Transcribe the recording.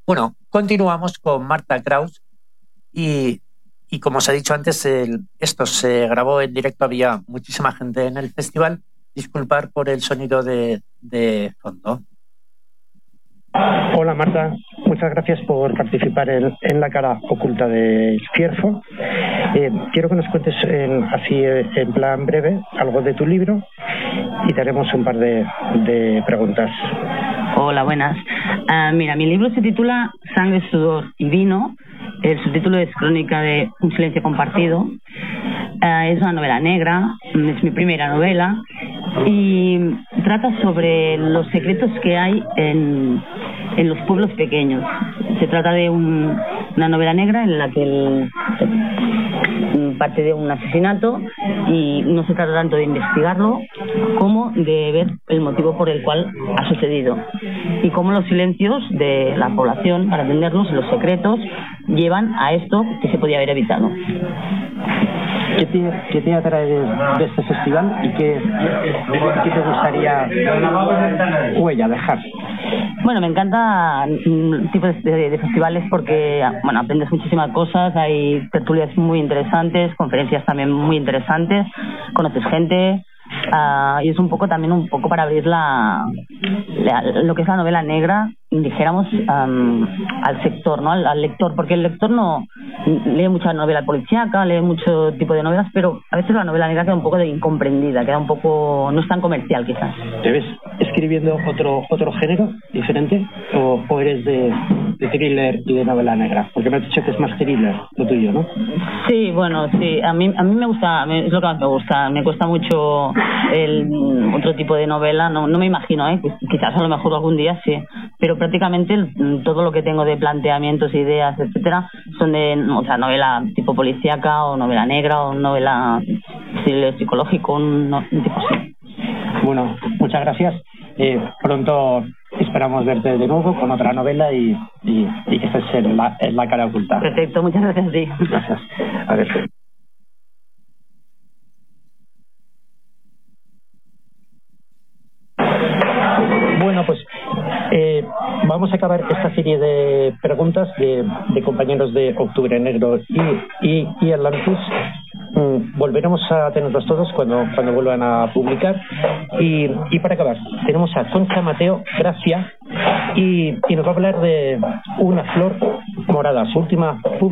Bueno, continuamos con Marta Kraus y como os he dicho antes, esto se grabó en directo, había muchísima gente en el festival. Disculpar por el sonido de fondo. Hola Marta, muchas gracias por participar en la cara oculta del Fierzo. Quiero que nos cuentes así en plan breve algo de tu libro y te haremos un par de preguntas. Hola, buenas. Mira, mi libro se titula Sangre, Sudor y Vino. El subtítulo es Crónica de un silencio compartido. Es una novela negra, es mi primera novela y trata sobre los secretos que hay en los pueblos pequeños. Se trata de una novela negra en la que parte de un asesinato y no se trata tanto de investigarlo como de ver el motivo por el cual ha sucedido y cómo los silencios de la población, para atenderlos, los secretos, llevan a esto que se podía haber evitado. ¿Qué te atrae de este festival y qué te gustaría huella dejar? Bueno, me encanta tipos de festivales porque aprendes muchísimas cosas, hay tertulias muy interesantes, conferencias también muy interesantes, conoces gente. Y es un poco para abrir lo que es la novela negra, dijéramos, al sector, ¿no? Al lector, porque el lector no lee mucha novela policíaca, lee mucho tipo de novelas, pero a veces la novela negra queda un poco incomprendida, no es tan comercial quizás. ¿Te ves escribiendo otro género diferente o eres de thriller y de novela negra? Porque me has dicho que es más thriller lo tuyo, ¿no? Sí, bueno, sí, a mí me gusta, es lo que más me gusta. Me cuesta mucho otro tipo de novela, no me imagino, quizás a lo mejor algún día sí, pero prácticamente todo lo que tengo de planteamientos, ideas, etcétera, son de novela tipo policíaca o novela negra o novela psicológico, un tipo así. Bueno, muchas gracias. Pronto esperamos verte de nuevo con otra novela y que estés en la cara oculta. Perfecto, muchas gracias a ti. Gracias. A ver. Bueno, pues vamos a acabar esta serie de preguntas de compañeros de Octubre Negro y Atlantis. Volveremos a tenerlos todos cuando vuelvan a publicar. Y para acabar, tenemos a Concha Mateo Gracia y nos va a hablar de Una flor morada, su última